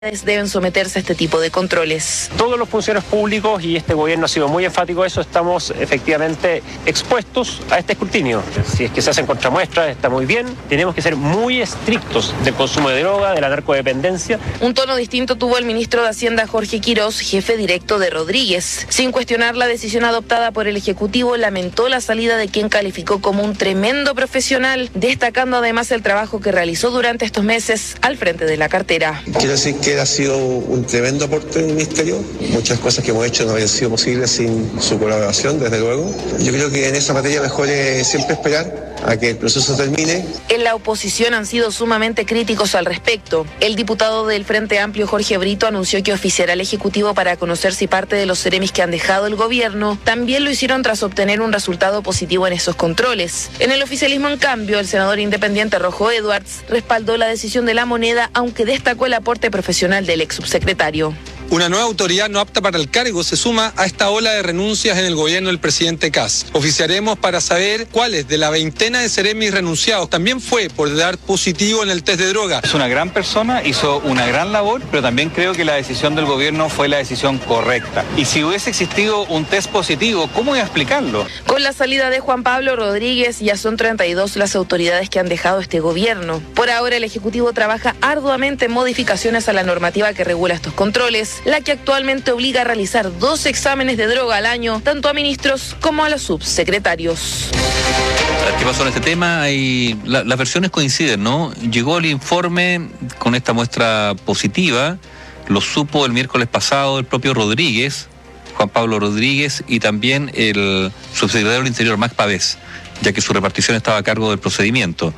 deben someterse a este tipo de controles. Todos los funcionarios públicos, y este gobierno ha sido muy enfático en eso, estamos efectivamente expuestos a este escrutinio. Si es que se hacen contramuestras, está muy bien. Tenemos que ser muy estrictos del consumo de droga, de la narcodependencia. Un tono distinto tuvo el ministro de Hacienda Jorge Quirós, jefe directo de Rodríguez. Sin cuestionar la decisión adoptada por el Ejecutivo, lamentó la salida de quien calificó como un tremendo profesional, destacando además el trabajo que realizó durante estos meses al frente de la cartera. Quiero decir que ha sido un tremendo aporte del Ministerio. Muchas cosas que hemos hecho no habrían sido posibles sin su colaboración, desde luego. Yo creo que en esa materia mejor es siempre esperar a que el proceso termine. En la oposición han sido sumamente críticos al respecto. El diputado del Frente Amplio, Jorge Brito, anunció que oficiará al Ejecutivo para conocer si parte de los seremis que han dejado el gobierno también lo hicieron tras obtener un resultado positivo en esos controles. En el oficialismo, en cambio, el senador independiente Rojo Edwards respaldó la decisión de la Moneda, aunque destacó el aporte profesional del ex subsecretario. Una nueva autoridad no apta para el cargo se suma a esta ola de renuncias en el gobierno del presidente Kast. Oficiaremos para saber cuáles de la veintena de seremis renunciados también fue por dar positivo en el test de droga. Es una gran persona, hizo una gran labor, pero también creo que la decisión del gobierno fue la decisión correcta. Y si hubiese existido un test positivo, ¿cómo iba a explicarlo? Con la salida de Juan Pablo Rodríguez, ya son 32 las autoridades que han dejado este gobierno. Por ahora, el Ejecutivo trabaja arduamente en modificaciones a la normativa que regula estos controles, la que actualmente obliga a realizar 2 exámenes de droga al año, tanto a ministros como a los subsecretarios. ¿Qué pasó en este tema? Las versiones coinciden, ¿no? Llegó el informe con esta muestra positiva, lo supo el miércoles pasado el propio Rodríguez, Juan Pablo Rodríguez, y también el subsecretario del Interior, Max Pavés, ya que su repartición estaba a cargo del procedimiento.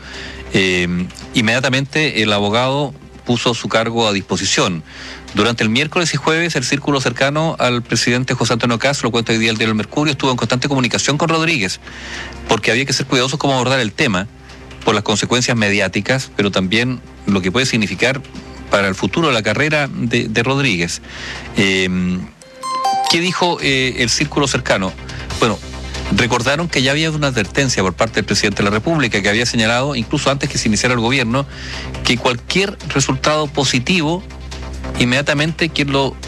Inmediatamente el abogado puso su cargo a disposición. Durante el miércoles y jueves, el círculo cercano al presidente José Antonio Kast, lo cuenta hoy día el diario El Mercurio, estuvo en constante comunicación con Rodríguez, porque había que ser cuidadosos cómo abordar el tema, por las consecuencias mediáticas, pero también lo que puede significar para el futuro de la carrera de Rodríguez. ¿Qué dijo el círculo cercano? Bueno, recordaron que ya había una advertencia por parte del presidente de la República, que había señalado, incluso antes que se iniciara el gobierno, que cualquier resultado positivo, inmediatamente quien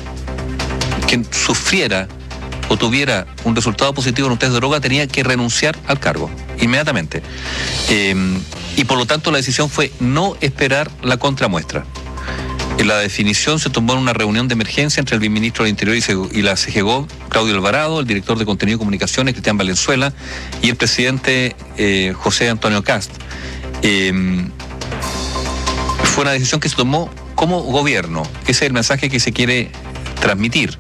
sufriera o tuviera un resultado positivo en un test de droga tenía que renunciar al cargo, inmediatamente. Y por lo tanto la decisión fue no esperar la contramuestra. La definición se tomó en una reunión de emergencia entre el ministro del Interior y la CGGOV, Claudio Alvarado, el director de Contenido y Comunicaciones, Cristian Valenzuela, y el presidente José Antonio Kast. Fue una decisión que se tomó como gobierno. Ese es el mensaje que se quiere transmitir.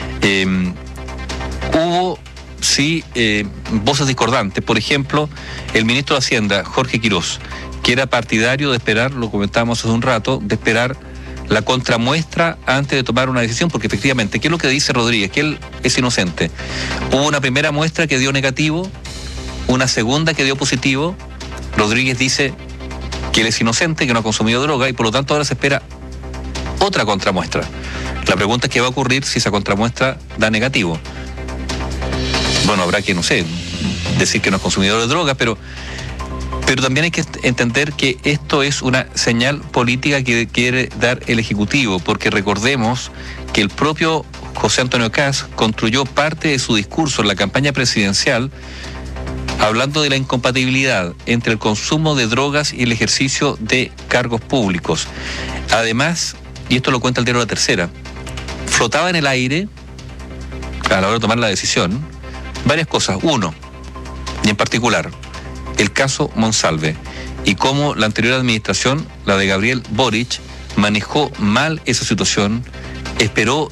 Hubo, sí, voces discordantes. Por ejemplo, el ministro de Hacienda, Jorge Quirós, que era partidario de esperar, lo comentábamos hace un rato, de esperar la contramuestra antes de tomar una decisión, porque efectivamente, ¿qué es lo que dice Rodríguez? Que él es inocente. Hubo una primera muestra que dio negativo, una segunda que dio positivo. Rodríguez dice que él es inocente, que no ha consumido droga, y por lo tanto ahora se espera otra contramuestra. La pregunta es qué va a ocurrir si esa contramuestra da negativo. Bueno, habrá que, no sé, decir que no es consumidor de droga, pero también hay que entender que esto es una señal política que quiere dar el Ejecutivo, porque recordemos que el propio José Antonio Kast construyó parte de su discurso en la campaña presidencial hablando de la incompatibilidad entre el consumo de drogas y el ejercicio de cargos públicos. Además, y esto lo cuenta el diario La Tercera, flotaba en el aire, a la hora de tomar la decisión, varias cosas. Uno, y en particular, el caso Monsalve, y cómo la anterior administración, la de Gabriel Boric, manejó mal esa situación, esperó,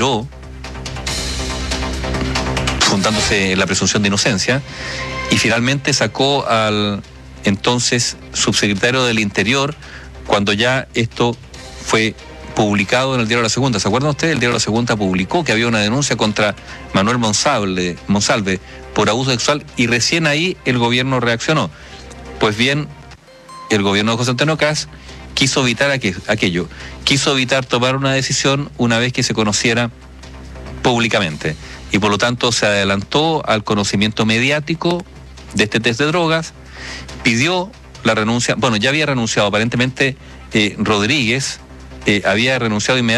fundándose la presunción de inocencia, y finalmente sacó al entonces subsecretario del Interior cuando ya esto fue publicado en el diario La Segunda. ¿Se acuerdan ustedes? El diario La Segunda publicó que había una denuncia contra Manuel Monsalve por abuso sexual, y recién ahí el gobierno reaccionó. Pues bien, el gobierno de José Antonio Kast quiso evitar aquello, quiso evitar tomar una decisión una vez que se conociera públicamente, y por lo tanto se adelantó al conocimiento mediático de este test de drogas, pidió la renuncia. Bueno, ya había renunciado aparentemente Rodríguez, había renunciado inmediatamente